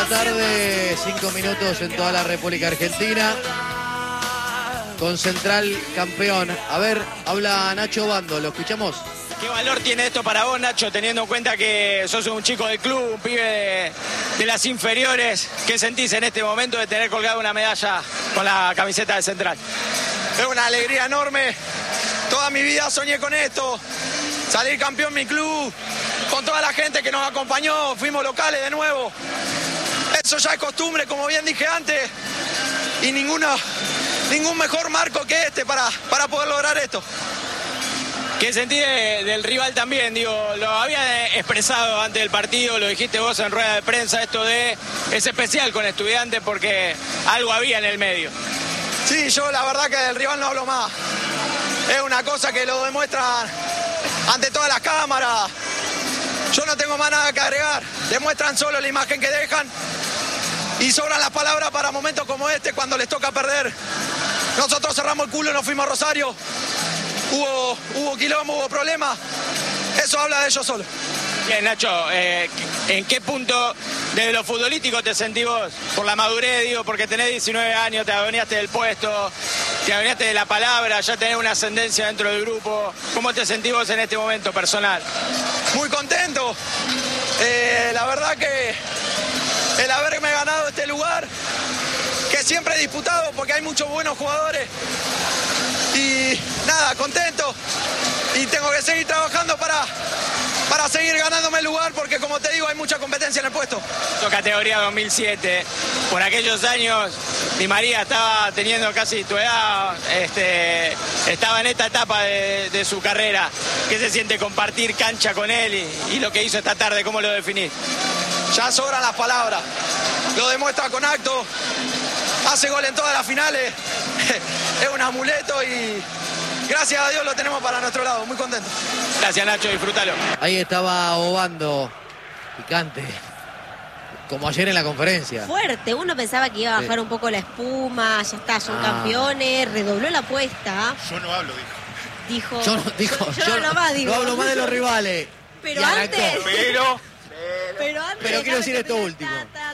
la tarde, 5 minutos en toda la República Argentina. Con Central campeón. A ver, habla Nacho Obando, ¿lo escuchamos? ¿Qué valor tiene esto para vos, Nacho, teniendo en cuenta que sos un chico del club, un pibe de las inferiores? ¿Qué sentís en este momento de tener colgada una medalla con la camiseta de Central? Es una alegría enorme. Toda mi vida soñé con esto. Salir campeón en mi club, con toda la gente que nos acompañó, fuimos locales de nuevo. Eso ya es costumbre, como bien dije antes, y ningún mejor marco que este para poder lograr esto. ¿Qué sentí del rival también? Digo, lo había expresado antes del partido, lo dijiste vos en rueda de prensa, esto de es especial con Estudiantes porque algo había en el medio. Sí, yo la verdad que del rival no hablo más. Es una cosa que lo demuestran ante todas las cámaras. Yo no tengo más nada que agregar. Demuestran solo la imagen que dejan y sobran las palabras para momentos como este cuando les toca perder. Nosotros cerramos el culo y nos fuimos a Rosario. Hubo quilombo, hubo problemas. Eso habla de ellos solo. Bien, Nacho, ¿en qué punto desde lo futbolístico te sentís vos? Por la madurez, digo, porque tenés 19 años, te adueñaste del puesto, te adueñaste de la palabra, ya tenés una ascendencia dentro del grupo. ¿Cómo te sentís vos en este momento personal? Muy contento. La verdad que el haberme ganado este lugar, que siempre he disputado porque hay muchos buenos jugadores. Y nada, contento. Y tengo que seguir trabajando para seguir ganándome el lugar porque, como te digo, hay mucha competencia en el puesto. Categoría 2007. Por aquellos años, Di María estaba teniendo casi tu edad, estaba en esta etapa de su carrera. ¿Qué se siente compartir cancha con él y lo que hizo esta tarde? ¿Cómo lo definís? Ya sobran las palabras. Lo demuestra con acto. Hace gol en todas las finales. Es un amuleto y gracias a Dios lo tenemos para nuestro lado. Muy contento. Gracias, Nacho, disfrútalo. Ahí estaba Obando, picante, como ayer en la conferencia. Fuerte, uno pensaba que iba a bajar un poco la espuma, ya está, son campeones, redobló la apuesta. Yo no hablo, dijo. Yo no hablo más de los rivales. Pero antes. Pero quiero decir esto último.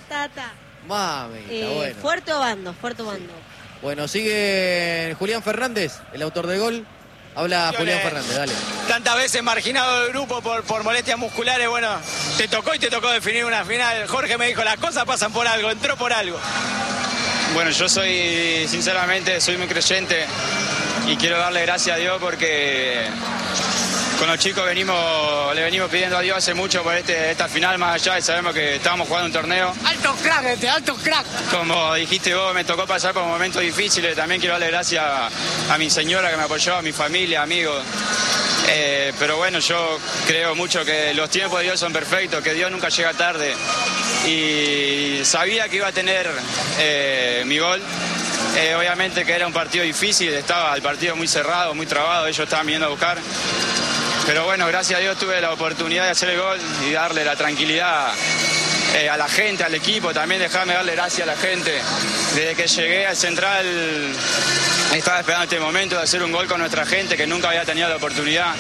Mami, bueno. Fuerte Obando, fuerte Obando. Bueno, sigue Julián Fernández, el autor del gol. Habla Julián Fernández, dale. Tantas veces marginado del grupo por molestias musculares, bueno, te tocó definir una final. Jorge me dijo, las cosas pasan por algo, entró por algo. Bueno, yo sinceramente, soy muy creyente y quiero darle gracias a Dios porque con los chicos le venimos pidiendo a Dios hace mucho por esta final, más allá de sabemos que estábamos jugando un torneo. Alto crack, alto crack. Como dijiste vos, me tocó pasar por momentos difíciles. También quiero darle gracias a mi señora que me apoyó, a mi familia, amigos. Pero bueno, yo creo mucho que los tiempos de Dios son perfectos, que Dios nunca llega tarde. Y sabía que iba a tener mi gol. Obviamente que era un partido difícil, estaba el partido muy cerrado, muy trabado, ellos estaban viniendo a buscar. Pero bueno, gracias a Dios tuve la oportunidad de hacer el gol y darle la tranquilidad a la gente, al equipo. También dejarme darle gracias a la gente. Desde que llegué al Central estaba esperando este momento de hacer un gol con nuestra gente que nunca había tenido la oportunidad.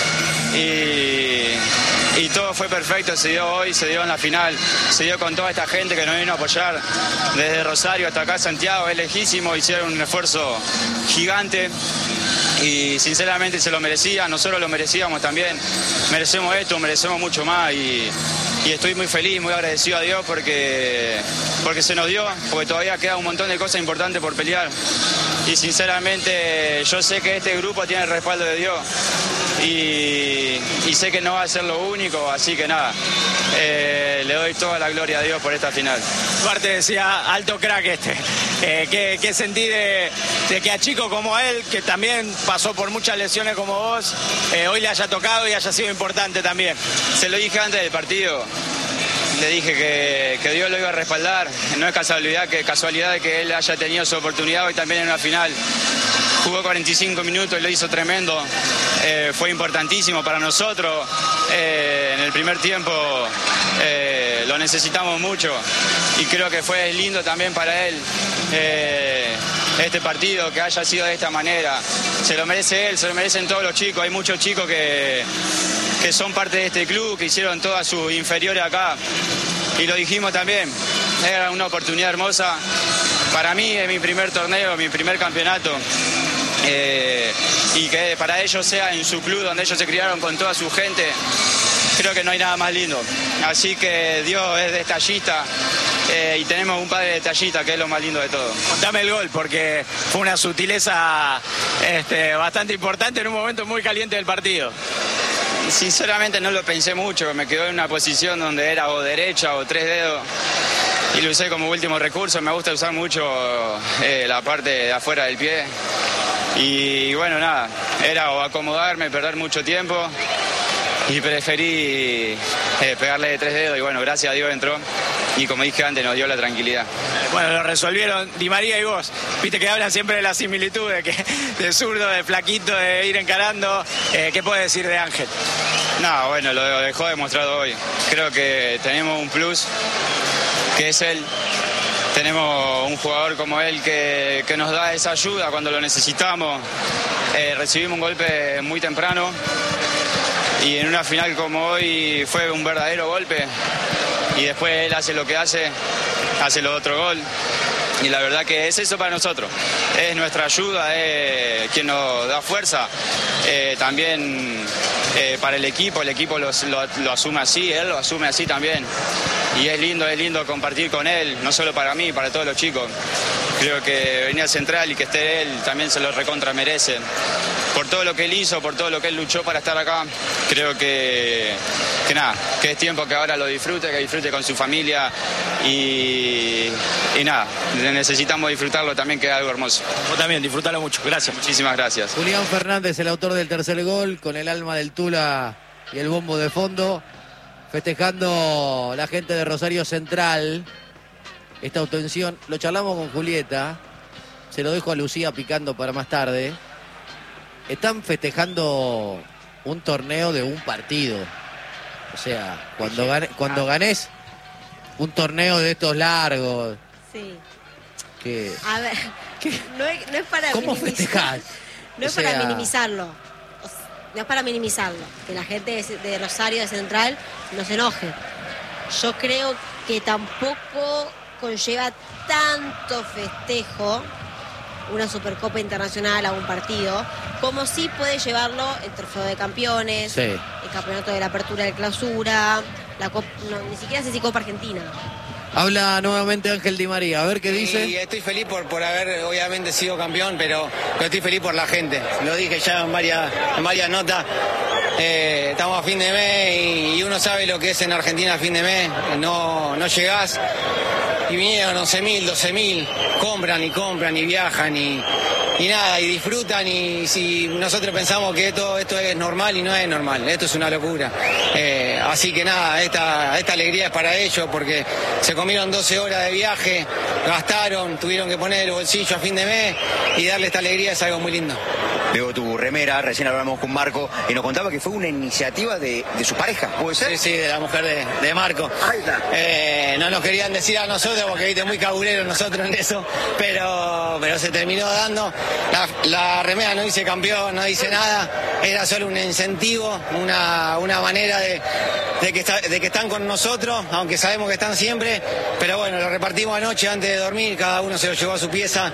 Y todo fue perfecto, se dio hoy, se dio en la final, se dio con toda esta gente que nos vino a apoyar desde Rosario hasta acá Santiago, es lejísimo, hicieron un esfuerzo gigante y sinceramente se lo merecía, nosotros lo merecíamos también, merecemos esto, merecemos mucho más y estoy muy feliz, muy agradecido a Dios porque se nos dio, porque todavía queda un montón de cosas importantes por pelear y sinceramente yo sé que este grupo tiene el respaldo de Dios y sé que no va a ser lo único, así que nada, le doy toda la gloria a Dios por esta final. Duarte decía, alto crack ¿qué sentí de que a chico como él, que también pasó por muchas lesiones como vos, hoy le haya tocado y haya sido importante también? Se lo dije antes del partido, le dije que Dios lo iba a respaldar, no es casualidad de que él haya tenido su oportunidad hoy también en una final. Jugó 45 minutos y lo hizo tremendo, fue importantísimo para nosotros, en el primer tiempo lo necesitamos mucho y creo que fue lindo también para él este partido, que haya sido de esta manera. Se lo merece él, se lo merecen todos los chicos, hay muchos chicos que son parte de este club, que hicieron todas sus inferiores acá y lo dijimos también. era una oportunidad hermosa. Para mí es mi primer torneo, mi primer campeonato. Y que para ellos sea en su club donde ellos se criaron con toda su gente, creo que no hay nada más lindo. Así que Dios es detallista y tenemos un padre detallista, que es lo más lindo de todo. Contame el gol, porque fue una sutileza bastante importante en un momento muy caliente del partido. Sinceramente no lo pensé mucho, me quedó en una posición donde era o derecha o 3 dedos y lo usé como último recurso. Me gusta usar mucho la parte de afuera del pie y bueno, nada, era o acomodarme, perder mucho tiempo y preferí pegarle de 3 dedos y bueno, gracias a Dios entró y como dije antes nos dio la tranquilidad. Bueno, lo resolvieron Di María y vos. Viste que hablan siempre de las similitudes, de zurdo, de flaquito, de ir encarando. ¿Qué puedes decir de Ángel? No, bueno, lo dejó demostrado hoy. Creo que tenemos un plus, que es él. Tenemos un jugador como él que nos da esa ayuda cuando lo necesitamos. Recibimos un golpe muy temprano y en una final como hoy fue un verdadero golpe. Y después él hace lo que hace el otro gol. Y la verdad que es eso para nosotros. Es nuestra ayuda, es quien nos da fuerza. También para el equipo lo asume así, él lo asume así también. Y es lindo compartir con él, no solo para mí, para todos los chicos. Creo que venir al Central y que esté él también se lo recontra merece. Por todo lo que él hizo, por todo lo que él luchó para estar acá, creo que es tiempo que ahora lo disfrute, que disfrute con su familia y nada, necesitamos disfrutarlo también, que es algo hermoso. Vos también, disfrútalo mucho, gracias. Muchísimas gracias. Julián Fernández, el autor del tercer gol, con el alma del Tula y el bombo de fondo, festejando la gente de Rosario Central esta obtención. Lo charlamos con Julieta, se lo dejo a Lucía picando para más tarde. Están festejando un torneo de un partido. O sea, cuando ganes un torneo de estos largos. Sí. Que, A ver, no es para ¿cómo minimizar. festejás? No es para minimizarlo. No es para minimizarlo. Que la gente de Rosario, de Central, no se enoje. Yo creo que tampoco conlleva tanto festejo una Supercopa Internacional a un partido, como sí puede llevarlo el Trofeo de Campeones, sí, el Campeonato de la Apertura de Clausura, la Copa, ni siquiera sé si Copa Argentina. Habla nuevamente Ángel Di María, a ver qué dice. Y estoy feliz por haber obviamente sido campeón, pero estoy feliz por la gente. Lo dije ya en varias notas. Estamos a fin de mes y uno sabe lo que es en Argentina a fin de mes. No llegás y vinieron 11.000, 12.000, compran y viajan y nada, y disfrutan, y si nosotros pensamos que esto es normal, y no es normal, esto es una locura. Así que nada, esta alegría es para ellos, porque se comieron 12 horas de viaje, gastaron, tuvieron que poner el bolsillo a fin de mes, y darle esta alegría es algo muy lindo. Veo tu remera, recién hablamos con Marco y nos contaba que fue una iniciativa de su pareja, ¿puede ser? Sí, de la mujer de Marco. Ahí está. No nos querían decir a nosotros porque viste muy cabuleros nosotros en eso, pero se terminó dando. La remera no dice campeón, no dice nada, era solo un incentivo, una manera de que están con nosotros, aunque sabemos que están siempre, pero bueno, lo repartimos anoche antes de dormir, cada uno se lo llevó a su pieza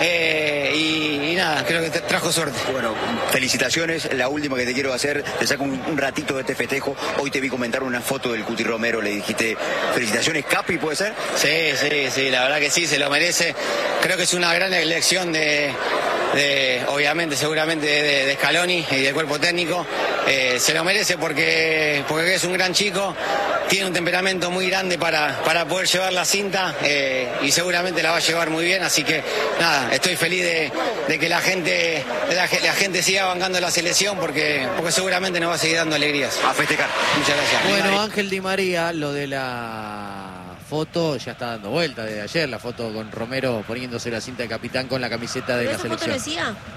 y nada, creo que trajo suerte. Bueno, felicitaciones. La última que te quiero hacer, te saco un ratito de este festejo. Hoy te vi comentar una foto del Cuti Romero, le dijiste felicitaciones, Capi, ¿puede ser? Sí, la verdad que sí, se lo merece. Creo que es una gran elección obviamente, seguramente de Scaloni y del cuerpo técnico. Se lo merece porque es un gran chico, tiene un temperamento muy grande para poder llevar la cinta y seguramente la va a llevar muy bien, así que nada, estoy feliz de que la gente siga bancando la selección porque seguramente nos va a seguir dando alegrías. A festejar. Muchas gracias. Bueno, Ángel Di María, lo de la foto ya está dando vuelta desde ayer, la foto con Romero poniéndose la cinta de capitán con la camiseta de la esa selección. ¿Foto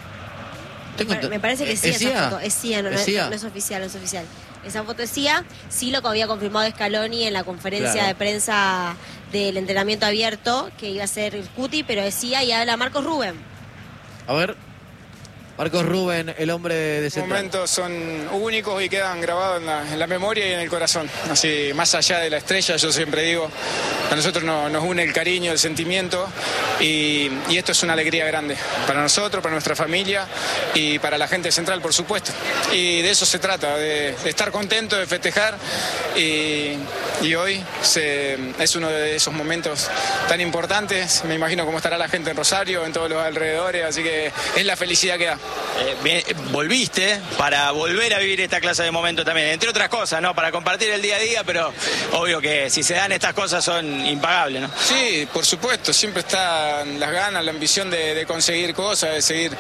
lo decía? Me parece que sí, esa foto. Es CIA, no es oficial, Esa foto es CIA, sí lo que había confirmado Scaloni en la conferencia de prensa del entrenamiento abierto, que iba a ser el Cuti, pero es CIA y habla Marcos Rubén. A ver, Marcos Rubén, el hombre de Los Central. momentos son únicos y quedan grabados en la memoria y en el corazón. Así, más allá de la estrella, yo siempre digo, a nosotros nos une el cariño, el sentimiento y esto es una alegría grande para nosotros, para nuestra familia y para la gente de Central, por supuesto. Y de eso se trata, de estar contento, de festejar y hoy es uno de esos momentos tan importantes. Me imagino cómo estará la gente en Rosario, en todos los alrededores, así que es la felicidad que da. Volviste para volver a vivir esta clase de momentos también, entre otras cosas, ¿no? Para compartir el día a día, pero obvio que si se dan estas cosas son impagables, ¿no? Sí, por supuesto, siempre están las ganas, la ambición de conseguir cosas, de seguir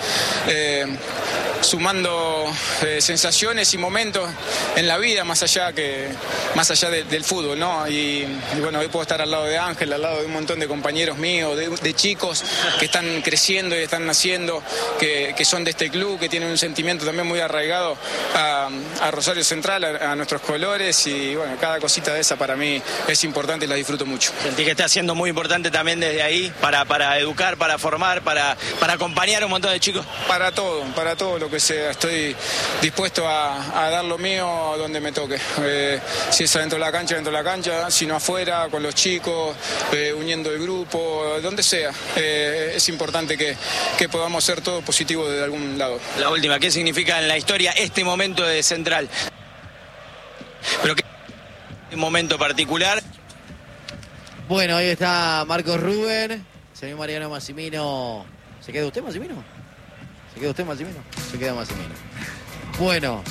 sumando sensaciones y momentos en la vida más allá del fútbol, ¿no? Y bueno, hoy puedo estar al lado de Ángel, al lado de un montón de compañeros míos, de chicos que están creciendo y están naciendo, que son de este club, que tienen un sentimiento también muy arraigado a Rosario Central, a nuestros colores y bueno, cada cosita de esa para mí es importante y la disfruto mucho. Sentí que está siendo muy importante también desde ahí para educar, para formar, para acompañar a un montón de chicos. Para todo lo que sea, estoy dispuesto a dar lo mío donde me toque. Si es dentro de la cancha, si no afuera, con los chicos, uniendo el grupo, donde sea. Es importante que podamos ser todos positivos de algún lado. La última, ¿qué significa en la historia este momento de Central? Pero ¿qué momento particular? Bueno, ahí está Marcos Rubén, señor Mariano Massimino. ¿Se queda usted, Massimino? ¿Se queda usted, Massimino? Se queda Massimino. Bueno,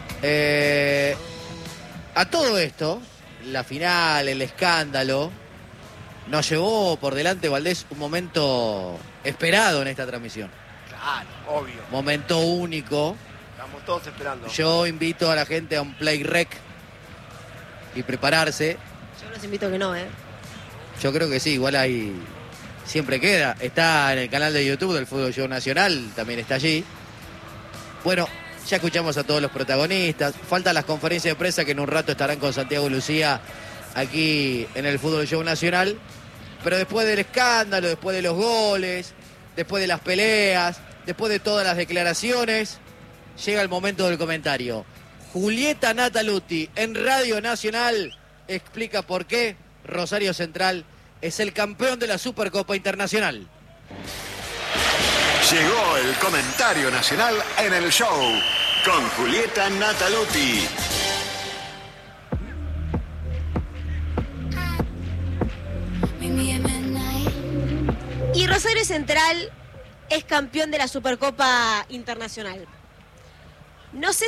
a todo esto, la final, el escándalo, nos llevó por delante, Valdés, un momento esperado en esta transmisión. Claro, obvio. Momento único. Estamos todos esperando. Yo invito a la gente a un play rec y prepararse. Yo los invito a que no, Yo creo que sí, igual ahí siempre queda. Está en el canal de YouTube del Fútbol Show Nacional, también está allí. Bueno, ya escuchamos a todos los protagonistas. Faltan las conferencias de prensa que en un rato estarán con Santiago Lucía aquí en el Fútbol Show Nacional. Pero después del escándalo, después de los goles, después de las peleas, después de todas las declaraciones, llega el momento del comentario. Julieta Nataluti en Radio Nacional explica por qué Rosario Central es el campeón de la Supercopa Internacional. Llegó el comentario nacional en el show con Julieta Nataluti. Y Rosario Central es campeón de la Supercopa Internacional. No sé